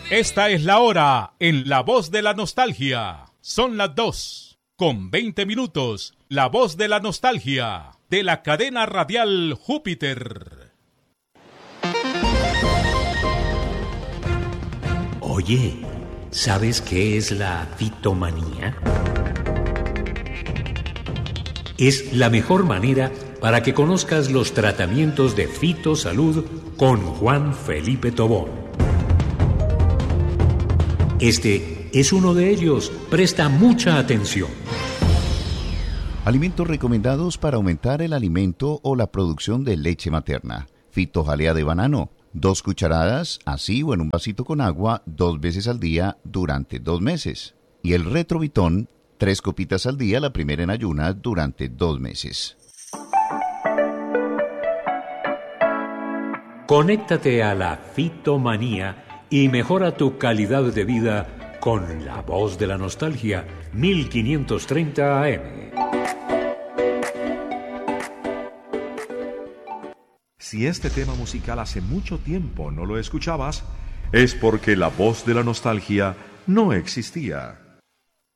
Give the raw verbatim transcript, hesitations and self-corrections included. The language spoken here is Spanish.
Esta es la hora en La Voz de la Nostalgia. Son las dos con veinte minutos. La Voz de la Nostalgia de la cadena radial Júpiter. Oye, ¿sabes qué es la fitomanía? Es la mejor manera para que conozcas los tratamientos de fitosalud con Juan Felipe Tobón. Este es uno de ellos. Presta mucha atención. Alimentos recomendados para aumentar el alimento o la producción de leche materna. Fitojalea de banano. Dos cucharadas, así o en un vasito con agua, dos veces al día durante dos meses. Y el retrovitón, tres copitas al día, la primera en ayunas, durante dos meses. Conéctate a la fitomanía y mejora tu calidad de vida con La Voz de la Nostalgia, mil quinientos treinta A M. Si este tema musical hace mucho tiempo no lo escuchabas, es porque La Voz de la Nostalgia no existía.